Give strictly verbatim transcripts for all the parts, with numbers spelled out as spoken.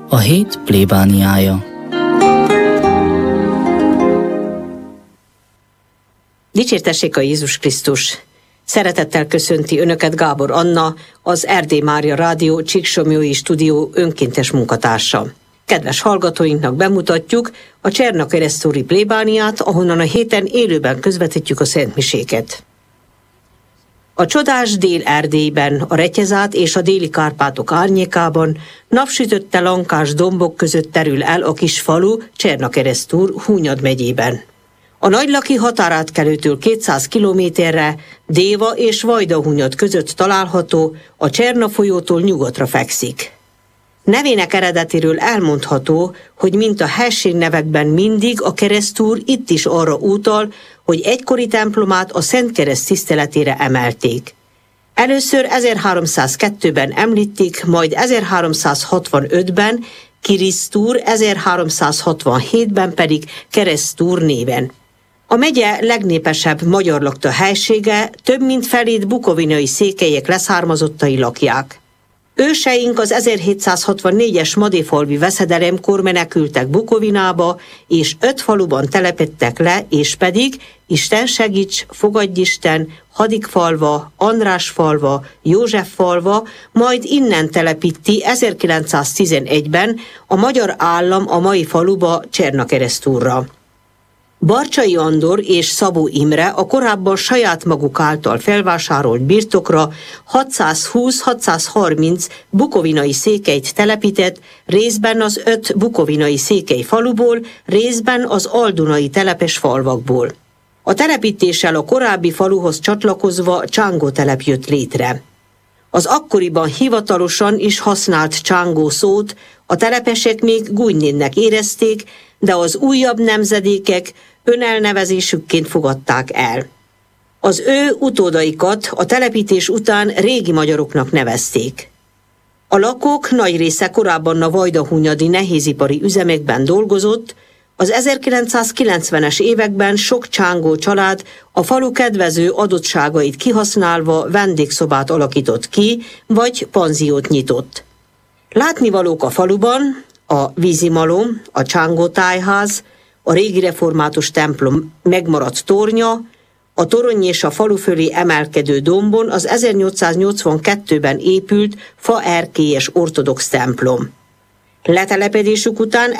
A hét plébániája. Dicsértessék a Jézus Krisztus! Szeretettel köszönti Önöket Gábor Anna, az Erdély Mária Rádió Csíksomlyói Stúdió önkéntes munkatársa. Kedves hallgatóinknak bemutatjuk a Csernakeresztúri plébániát, ahonnan a héten élőben közvetítjük a szentmiséket. A csodás Dél-Erdélyben, a Retyezát és a déli Kárpátok árnyékában napsütötte lankás dombok között terül el a kis falu Csernakeresztúr Hunyad megyében. A Nagylaki határátkelőtől kétszáz kilométerre Déva és Vajdahunyad között található, a Cserna folyótól nyugatra fekszik. Nevének eredetéről elmondható, hogy mint a helységnevekben mindig a keresztúr itt is arra utal, hogy egykori templomát a Szent Kereszt tiszteletére emelték. Először ezerháromszázkettőben említik, majd ezerháromszázhatvanötben Kirisztúr, ezerháromszázhatvanhétben pedig Keresztúr néven. A megye legnépesebb magyar lakta helysége, több mint felét bukovinai székelyek leszármazottai lakják. Őseink az ezerhétszázhatvannégyes madéfalvi veszedelemkor menekültek Bukovinába, és öt faluban telepedtek le, és pedig Isten segíts, Fogadjisten, Hadikfalva, Andrásfalva, Józseffalva, majd innen telepíti ezerkilencszáztizenegyben a magyar állam a mai faluba Csernakeresztúrra. Barcsay Andor és Szabó Imre a korábban saját maguk által felvásárolt birtokra hatszázhúsz-hatszázharminc bukovinai székelyt telepített, részben az öt bukovinai székely faluból, részben az aldunai telepes falvakból. A telepítéssel a korábbi faluhoz csatlakozva Csángó telep jött létre. Az akkoriban hivatalosan is használt Csángó szót a telepesek még Gújnénnek érezték, de az újabb nemzedékek önelnevezésükként fogadták el. Az ő utódaikat a telepítés után régi magyaroknak nevezték. A lakók nagy része korábban a vajdahunyadi nehézipari üzemekben dolgozott, az ezerkilencszázkilencvenes években sok csángó család a falu kedvező adottságait kihasználva vendégszobát alakított ki, vagy panziót nyitott. Látnivalók a faluban a vízimalom, a Csángó tájház, a régi református templom megmaradt tornya, a torony és a falu fölé emelkedő dombon az ezernyolcszáznyolcvankettőben épült faerkélyes ortodox templom. Letelepedésük után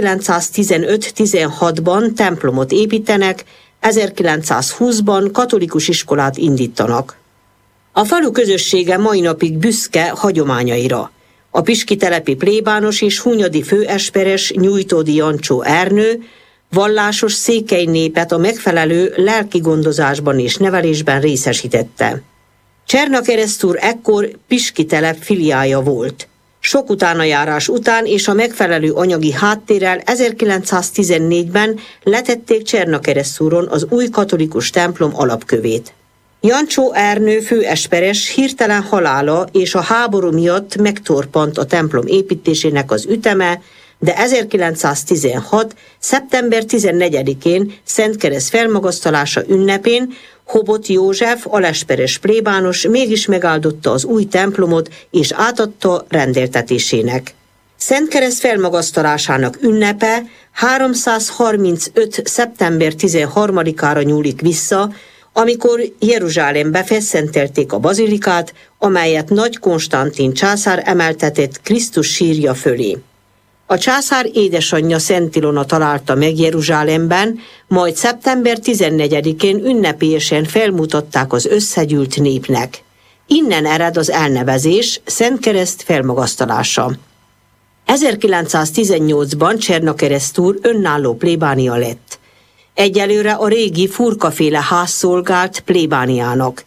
ezerkilencszáztizenöt-tizenhatban templomot építenek, ezerkilencszázhúszban katolikus iskolát indítanak. A falu közössége mai napig büszke hagyományaira. A piski telepi plébános és hunyadi főesperes Nyújtódi Jancsó Ernő vallásos székely népet a megfelelő lelki gondozásban és nevelésben részesítette. Csernakeresztúr ekkor piski telep filiája volt. Sok utánajárás után és a megfelelő anyagi háttérrel ezerkilencszáztizennégyben letették Csernakeresztúron az új katolikus templom alapkövét. Jancsó Ernő főesperes hirtelen halála és a háború miatt megtorpant a templom építésének az üteme, de ezerkilencszáztizenhat. szeptember tizennegyedikén Szent Kereszt felmagasztalása ünnepén Hobot József alesperes plébános mégis megáldotta az új templomot és átadta rendeltetésének. Szent Kereszt felmagasztalásának ünnepe háromszázharmincöt. szeptember tizenharmadikára nyúlik vissza, amikor Jeruzsálembe felszentelték a bazilikát, amelyet Nagy Konstantin császár emeltetett Krisztus sírja fölé. A császár édesanyja Szent Ilona találta meg Jeruzsálemben, majd szeptember tizennegyedikén ünnepélyesen felmutatták az összegyűlt népnek. Innen ered az elnevezés, Szent Kereszt felmagasztalása. ezerkilencszáztizennyolcban Csernakeresztúr önálló plébánia lett. Egyelőre a régi Furkaféle ház szolgált plébániának.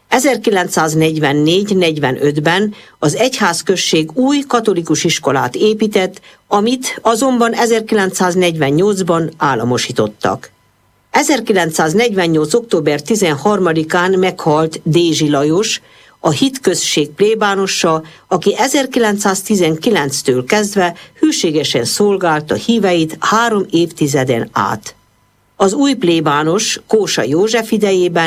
ezerkilencszáznegyvennégy-negyvenötben az egyházközség új katolikus iskolát épített, amit azonban ezerkilencszáznegyvennyolcban államosítottak. ezerkilencszáznegyvennyolc. október tizenharmadikán meghalt Dézsi Lajos, a hitközség plébánosa, aki ezerkilencszáztizenkilenctől kezdve hűségesen szolgálta híveit három évtizeden át. Az új plébános Kósa József idejében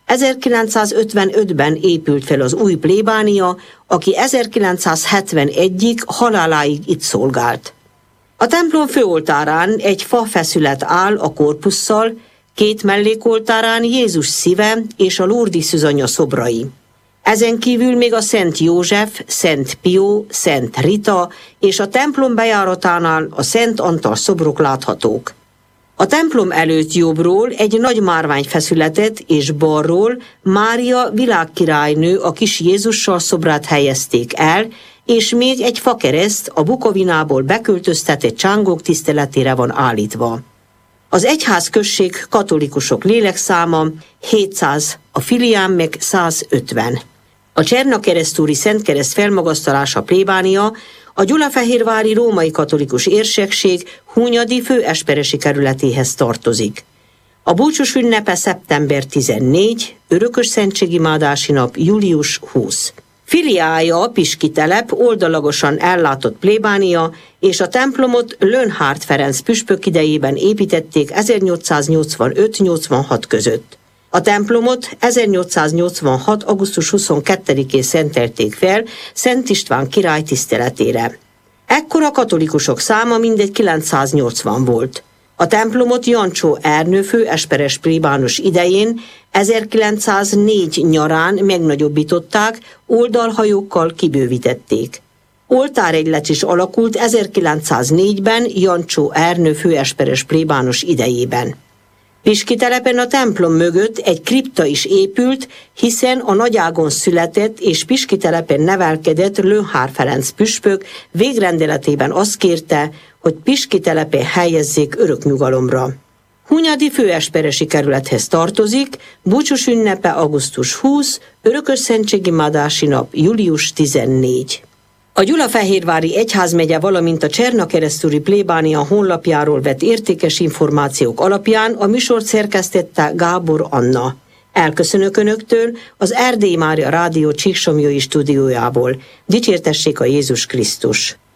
ezerkilencszázötvenötben épült fel az új plébánia, aki ezerkilencszázhetvenegyig haláláig itt szolgált. A templom főoltárán egy fafeszület áll a korpusszal, két mellékoltárán Jézus szíve és a Lourdes szűzanya szobrai. Ezen kívül még a Szent József, Szent Pió, Szent Rita és a templom bejáratánál a Szent Antal szobrok láthatók. A templom előtt jobbról egy nagy márványfeszületet és balról Mária világkirálynő a kis Jézussal szobrát helyezték el, és még egy fakereszt a Bukovinából beköltöztetett csángók tiszteletére van állítva. Az egyházközség katolikusok lélekszáma hétszáz, a filián meg százötven. A Csernakeresztúri Szentkereszt felmagasztalása plébánia a gyulafehérvári római katolikus érsekség Hunyadi főesperesi kerületéhez tartozik. A búcsús ünnepe szeptember tizennégy, örökösszentségimádási nap július huszadik. Filiája a Piski telep oldalagosan ellátott plébánia, és a templomot Leonhard Ferenc püspök idejében építették ezernyolcszáznyolcvanöt nyolcvanhat között. A templomot ezernyolcszáznyolcvanhat. augusztus huszonkettedikén szentelték fel Szent István király tiszteletére. Ekkor a katolikusok száma mindegy kilencszáznyolcvan volt. A templomot Jancsó Ernő főesperes plébános idején ezerkilencszáznégy nyarán megnagyobbították, oldalhajókkal kibővítették. Oltáregylet is alakult ezerkilencszáznégyben Jancsó Ernő főesperes plébános idejében. Piski telepen a templom mögött egy kripta is épült, hiszen a Nagyágon született és Piski telepen nevelkedett Leonhard Ferenc püspök végrendeletében azt kérte, hogy Piski telepen helyezzék öröknyugalomra. Hunyadi főesperesi kerülethez tartozik, búcsús ünnepe augusztus huszadika, örökösszentségimádási nap július tizennégy. A Gyulafehérvári Egyházmegye, valamint a Csernakeresztúri plébánia honlapjáról vett értékes információk alapján a műsort szerkesztette Gábor Anna. Elköszönök Önöktől az Erdélyi Mária Rádió Csíksomlyói stúdiójából. Dicsértessék a Jézus Krisztus!